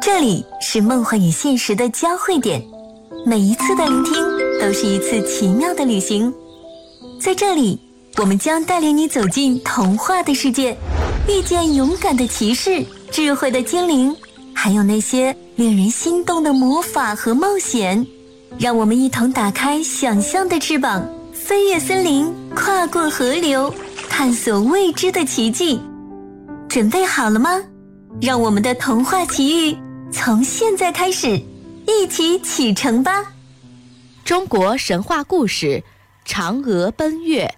这里是梦幻与现实的交汇点，每一次的聆听都是一次奇妙的旅行。在这里，我们将带领你走进童话的世界，遇见勇敢的骑士、智慧的精灵，还有那些令人心动的魔法和冒险。让我们一同打开想象的翅膀，飞越森林，跨过河流，探索未知的奇迹。准备好了吗？让我们的童话奇遇从现在开始，一起启程吧！ 中国神话故事《嫦娥奔月》。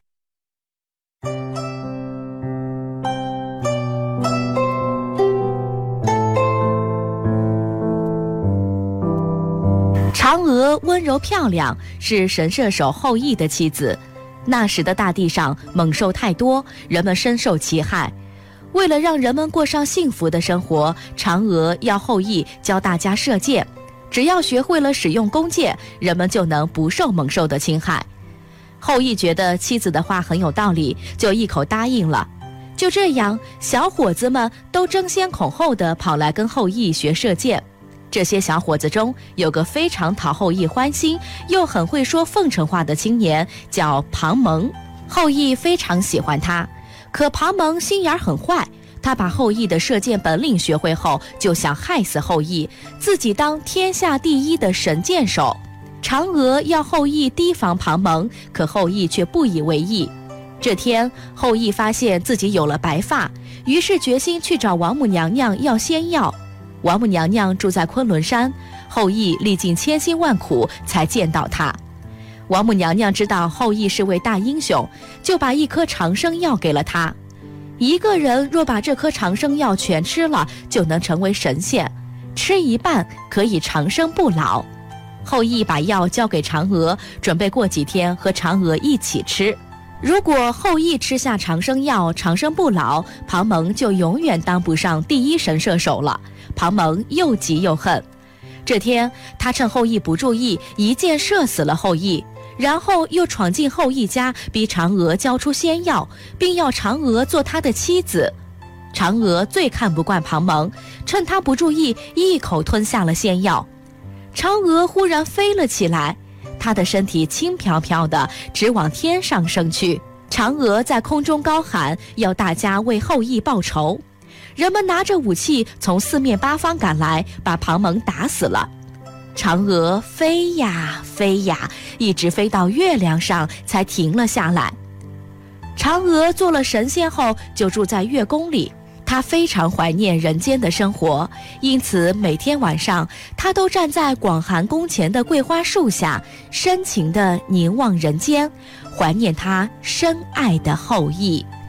嫦娥温柔漂亮，是神射手后羿的妻子。那时的大地上猛兽太多，人们深受其害。为了让人们过上幸福的生活，嫦娥要后羿教大家射箭，只要学会了使用弓箭，人们就能不受猛兽的侵害。后羿觉得妻子的话很有道理，就一口答应了。就这样，小伙子们都争先恐后地跑来跟后羿学射箭。这些小伙子中有个非常讨后羿欢心，又很会说奉承话的青年，叫庞蒙。后羿非常喜欢他，可庞蒙心眼很坏，他把后羿的射箭本领学会后，就想害死后羿，自己当天下第一的神箭手。嫦娥要后羿提防庞蒙，可后羿却不以为意。这天，后羿发现自己有了白发，于是决心去找王母娘娘要仙药。王母娘娘住在昆仑山，后羿历尽千辛万苦才见到她。王母娘娘知道后羿是位大英雄，就把一颗长生药给了他。一个人若把这颗长生药全吃了，就能成为神仙，吃一半可以长生不老。后羿把药交给嫦娥，准备过几天和嫦娥一起吃。如果后羿吃下长生药，长生不老，庞蒙就永远当不上第一神射手了。庞蒙又急又恨。这天，他趁后羿不注意，一箭射死了后羿，然后又闯进后羿家，逼嫦娥交出仙药，并要嫦娥做他的妻子。嫦娥最看不惯庞蒙，趁他不注意，一口吞下了仙药。嫦娥忽然飞了起来，她的身体轻飘飘的，直往天上升去。嫦娥在空中高喊，要大家为后羿报仇。人们拿着武器从四面八方赶来，把庞蒙打死了。嫦娥飞呀飞呀，一直飞到月亮上才停了下来。嫦娥做了神仙后，就住在月宫里。她非常怀念人间的生活，因此每天晚上，她都站在广寒宫前的桂花树下，深情地凝望人间，怀念她深爱的后羿。